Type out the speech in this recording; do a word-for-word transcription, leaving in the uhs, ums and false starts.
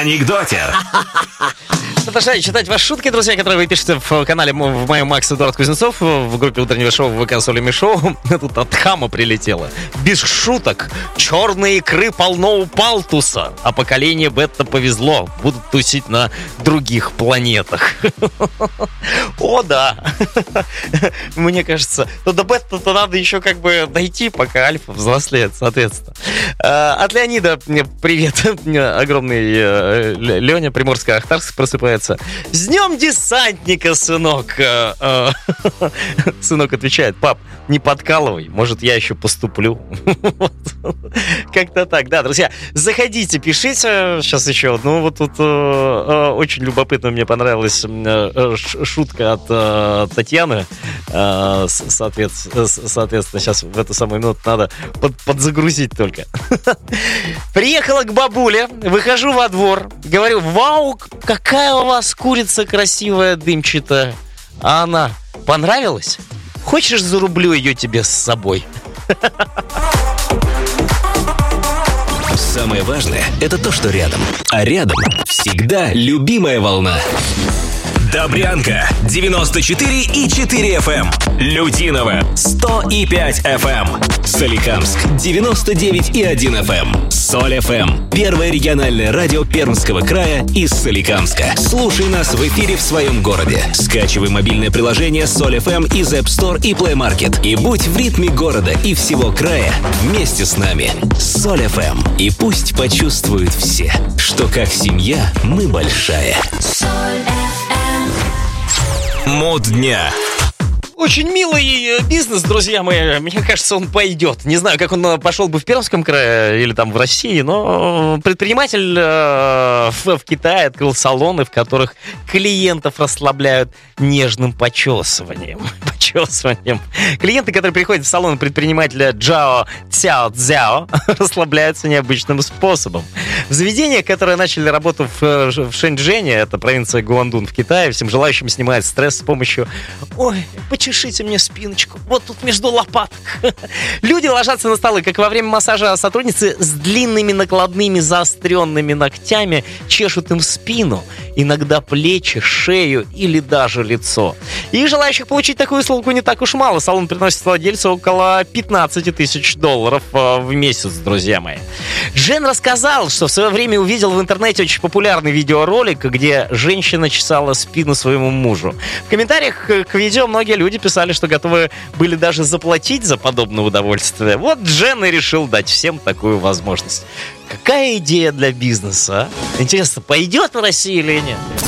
Анекдотер. Продолжаю читать ваши шутки, друзья, которые вы пишете в канале в моем Макс Эдуард Кузнецов, в группе утреннего шоу в ВК Соли Шоу. Тут от хама прилетело. Без шуток. Черной икры полно у палтуса, а поколение бета повезло. Будут тусить на других планетах. О, да. Мне кажется, то до бета-то надо еще как бы дойти, пока альфа взрослеет, соответственно. От Леонида привет. Огромный Леня, Приморско-Ахтарск, просыпается. С днем десантника, сынок. Сынок отвечает: пап, не подкалывай, может, я еще поступлю. Как-то так, да, друзья. Заходите, пишите. Сейчас еще одну. Вот тут очень любопытно, мне понравилась шутка от Татьяны. Соответственно, сейчас в эту самую минуту надо подзагрузить только. Приехала к бабуле, выхожу во двор, говорю: вау, какая у вас курица красивая, дымчатая. А она: понравилась? Хочешь, зарублю ее тебе с собой? Самое важное – это то, что рядом. А рядом всегда любимая волна. Добрянка девяносто четыре и четыре эф эм, Людиново сто и пять эф эм, Соликамск девяносто девять и один эф эм, Соль эф эм, первое региональное радио Пермского края из Соликамска. Слушай нас в эфире в своем городе. Скачивай мобильное приложение Соль эф эм из App Store и Play Market и будь в ритме города и всего края вместе с нами. Соль эф эм. И пусть почувствуют все, что как семья мы большая. Мод дня. Очень милый бизнес, друзья мои. Мне кажется, он пойдет. Не знаю, как он пошел бы в Пермском крае или там в России, но предприниматель э, в, в Китае открыл салоны, в которых клиентов расслабляют нежным почесыванием. Почесыванием. Клиенты, которые приходят в салон предпринимателя Джао Цяо Цзяо, расслабляются необычным способом. В заведениях, которые начали работу в, в Шэньчжэне, это провинция Гуандун в Китае, всем желающим снимают стресс с помощью: ой, почешите мне спиночку, вот тут между лопаток. Люди ложатся на столы, как во время массажа сотрудницы с длинными накладными заостренными ногтями чешут им спину, иногда плечи, шею или даже лицо. И желающих получить такую услугу не так уж мало. Салон приносит владельцу около пятнадцать тысяч долларов в месяц, друзья мои. Джен рассказал, что в свое время увидел в интернете очень популярный видеоролик, где женщина чесала спину своему мужу. В комментариях к видео многие люди писали, что готовы были даже заплатить за подобное удовольствие. Вот Джен и решил дать всем такую возможность. Какая идея для бизнеса, а? Интересно, пойдет в России или нет?